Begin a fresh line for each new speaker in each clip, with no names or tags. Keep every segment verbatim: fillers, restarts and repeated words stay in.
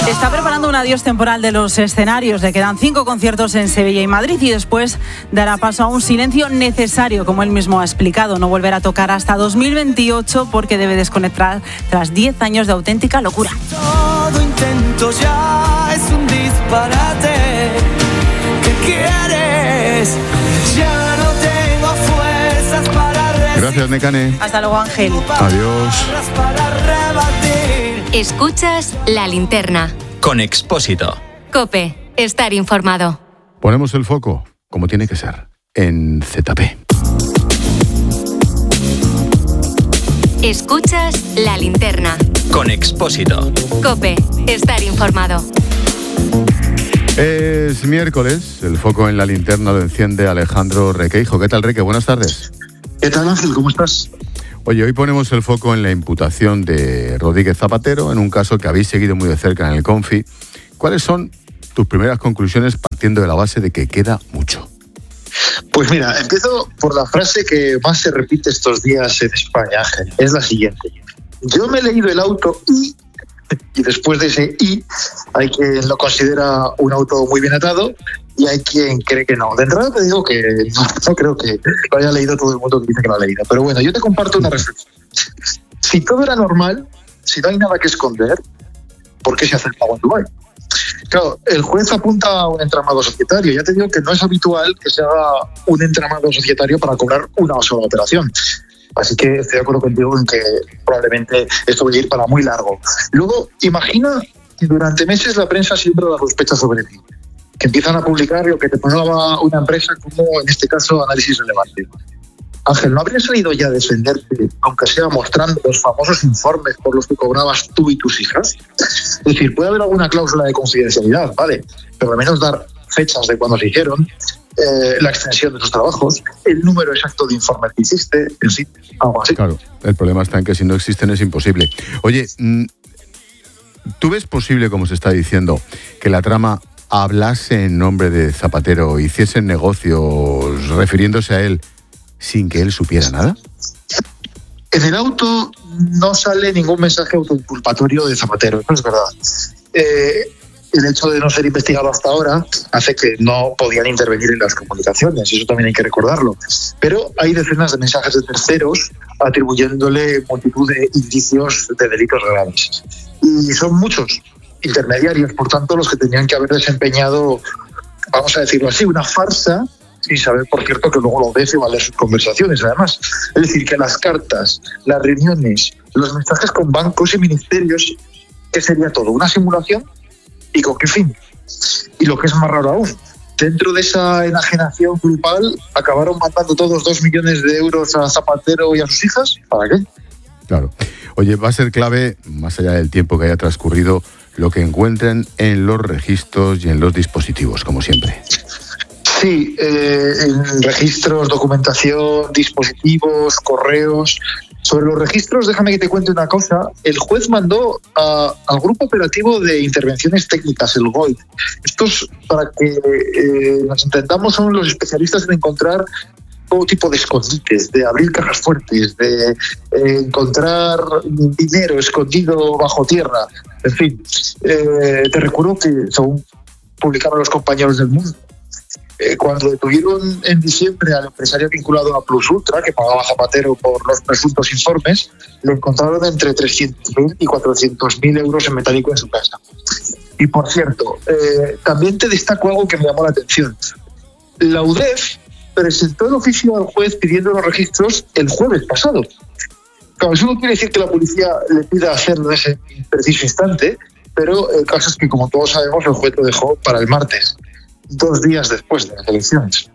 Está preparando un adiós temporal de los escenarios. Le quedan cinco conciertos en Sevilla y Madrid y después dará paso a un silencio necesario, como él mismo ha explicado. No volverá a tocar hasta dos mil veintiocho porque debe desconectar tras diez años de auténtica locura.
Todo intento ya es un disparate. ¿Qué quieres? Ya no tengo fuerzas para resistir.
Gracias, Nekane.
Hasta luego, Ángel.
Adiós.
Escuchas La Linterna.
Con Expósito.
COPE. Estar informado.
Ponemos el foco, como tiene que ser, en Z P.
Escuchas La Linterna.
Con Expósito.
COPE. Estar informado.
Es miércoles, el foco en La Linterna lo enciende Alejandro Requeijo. ¿Qué tal, Reque? Buenas tardes.
¿Qué tal, Ángel? ¿Cómo estás?
Oye, hoy ponemos el foco en la imputación de Rodríguez Zapatero, en un caso que habéis seguido muy de cerca en el Confi. ¿Cuáles son tus primeras conclusiones partiendo de la base de que queda mucho?
Pues mira, empiezo por la frase que más se repite estos días en España, Ángel. Es la siguiente. Yo me he leído el auto y, y después de ese y, hay quien lo considera un auto muy bien atado y hay quien cree que no. De entrada te digo que no, no creo que lo haya leído todo el mundo que dice que lo ha leído. Pero bueno, yo te comparto una reflexión. Si todo era normal, si no hay nada que esconder, ¿por qué se hace el pago en Dubái? Claro, el juez apunta a un entramado societario. Ya te digo que no es habitual que se haga un entramado societario para cobrar una sola operación. Así que estoy de acuerdo contigo en que probablemente esto vaya a ir para muy largo. Luego, imagina que durante meses la prensa siembra la sospecha sobre ti, que empiezan a publicar lo que te pagaba una empresa como, en este caso, análisis relevante. Ángel, ¿no habrías salido ya a defenderte, aunque sea mostrando los famosos informes por los que cobrabas tú y tus hijas? Es decir, puede haber alguna cláusula de confidencialidad, ¿vale? Pero al menos dar fechas de cuándo se hicieron, eh, la extensión de tus trabajos, el número exacto de informes que hiciste, en sí, algo así.
Claro, el problema está en que si no existen es imposible. Oye, ¿tú ves posible, como se está diciendo, que la trama hablase en nombre de Zapatero, hiciesen negocios refiriéndose a él sin que él supiera nada?
En el auto no sale ningún mensaje autoinculpatorio de Zapatero, eso es verdad. Eh, el hecho de no ser investigado hasta ahora hace que no podían intervenir en las comunicaciones, eso también hay que recordarlo. Pero hay decenas de mensajes de terceros atribuyéndole multitud de indicios de delitos graves. Y son muchos intermediarios, por tanto, los que tenían que haber desempeñado, vamos a decirlo así, una farsa, sin saber, por cierto, que luego lo ves y va a leer sus conversaciones, además. Es decir, que las cartas, las reuniones, los mensajes con bancos y ministerios, ¿qué sería todo? ¿Una simulación? ¿Y con qué fin? Y lo que es más raro aún, dentro de esa enajenación grupal, acabaron mandando todos dos millones de euros a Zapatero y a sus hijas. ¿Para qué?
Claro. Oye, va a ser clave, más allá del tiempo que haya transcurrido, lo que encuentren en los registros y en los dispositivos, como siempre.
Sí, eh, en registros, documentación, dispositivos, correos. Sobre los registros, déjame que te cuente una cosa. El juez mandó a, al Grupo Operativo de Intervenciones Técnicas, el G O I. Estos, para que eh, nos entendamos, son los especialistas en encontrar todo tipo de escondites, de abrir cajas fuertes, de eh, encontrar dinero escondido bajo tierra. En fin, eh, te recuerdo que, según publicaron los compañeros del Mundo, Eh, cuando detuvieron en diciembre al empresario vinculado a Plus Ultra, que pagaba Zapatero por los presuntos informes, le encontraron entre trescientos mil y cuatrocientos mil euros en metálico en su casa. Y por cierto, eh, también te destaco algo que me llamó la atención. La U D E F presentó el oficio al juez pidiendo los registros el jueves pasado. Claro, eso no quiere decir que la policía le pida hacerlo en ese preciso instante, pero el caso es que, como todos sabemos, el juez lo dejó para el martes, dos días después de las elecciones.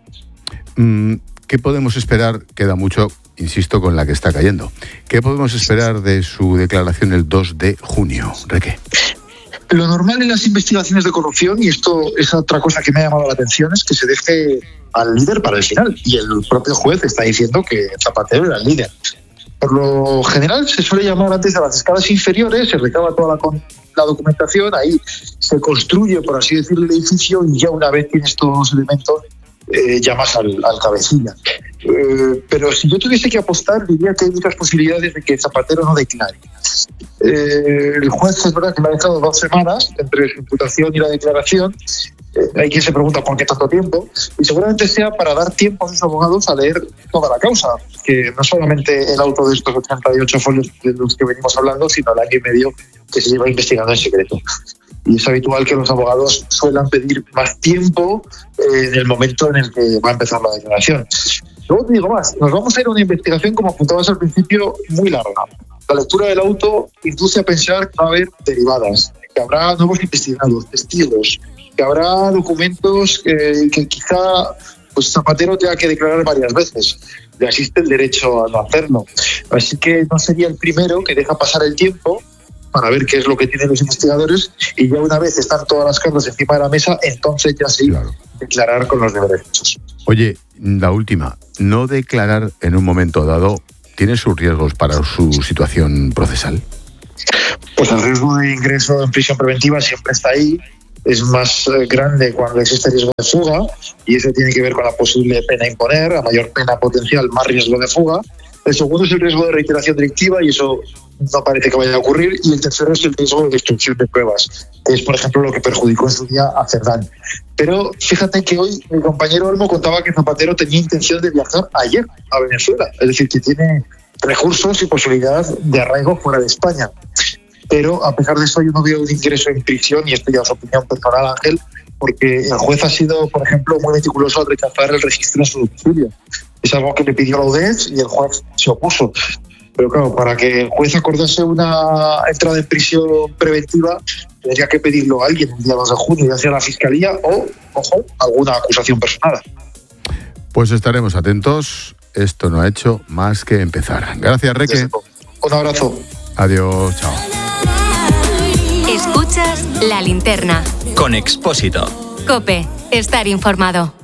¿Qué podemos esperar? Queda mucho, insisto, con la que está cayendo. ¿Qué podemos esperar de su declaración el dos de junio, Reque?
Lo normal en las investigaciones de corrupción, y esto es otra cosa que me ha llamado la atención, es que se deje al líder para el final. Y el propio juez está diciendo que Zapatero era el líder. Por lo general se suele llamar antes a las escalas inferiores, se recaba toda la, la documentación, ahí se construye, por así decirlo, el edificio y ya una vez tienes todos los elementos, eh, llamas al, al cabecilla. Eh, pero si yo tuviese que apostar, diría que hay muchas posibilidades de que Zapatero no declare. Eh, el juez es verdad que me ha dejado dos semanas entre su imputación y la declaración. Eh, hay quien se pregunta por qué tanto tiempo, y seguramente sea para dar tiempo a sus abogados a leer toda la causa, que no solamente el auto de estos ochenta y ocho folios de los que venimos hablando, sino el año y medio que se lleva investigando en secreto. Y es habitual que los abogados suelan pedir más tiempo eh, en el momento en el que va a empezar la declaración. Luego te digo más, nos vamos a ir a una investigación, como apuntabas al principio, muy larga. La lectura del auto induce a pensar que va a haber derivadas, que habrá nuevos investigados, testigos, que habrá documentos eh, que quizá pues Zapatero tenga que declarar varias veces. Le asiste el derecho a no hacerlo. Así que no sería el primero que deja pasar el tiempo para ver qué es lo que tienen los investigadores, y ya una vez están todas las cartas encima de la mesa, entonces ya sí, claro, declarar con los deberes hechos.
Oye, la última, no declarar en un momento dado tiene sus riesgos para su situación procesal.
Pues el riesgo de ingreso en prisión preventiva siempre está ahí. Es más grande cuando existe riesgo de fuga, y eso tiene que ver con la posible pena a imponer. A mayor pena potencial, más riesgo de fuga. El segundo es el riesgo de reiteración delictiva, y eso no parece que vaya a ocurrir. Y el tercero es el riesgo de destrucción de pruebas, que es, por ejemplo, lo que perjudicó en su día a Cerdán. Pero fíjate que hoy mi compañero Olmo contaba que Zapatero tenía intención de viajar ayer a Venezuela, es decir, que tiene recursos y posibilidad de arraigo fuera de España. Pero a pesar de eso, yo no veo un ingreso en prisión, y esto ya es opinión personal, Ángel, porque el juez ha sido, por ejemplo, muy meticuloso al rechazar el registro en su domicilio. Es algo que le pidió la U D E S y el juez se opuso. Pero claro, para que el juez acordase una entrada en prisión preventiva, tendría que pedirlo a alguien el día dos de junio, ya sea la Fiscalía o, ojo, alguna acusación personal.
Pues estaremos atentos. Esto no ha hecho más que empezar. Gracias, Reque.
Un abrazo.
Adiós, chao.
Escuchas La Linterna.
Con Expósito.
COPE. Estar informado.